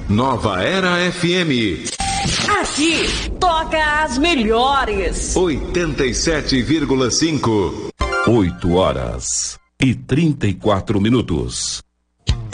Nova Era FM. Aqui toca as melhores. 87,5. 8 horas e 34 minutos.